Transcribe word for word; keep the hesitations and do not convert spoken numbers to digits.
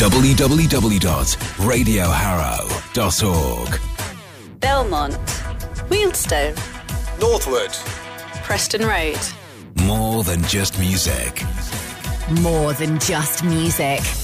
w w w dot radio harrow dot org. Belmont, Wealdstone, Northwood, Preston Road. More than just music. More than just music.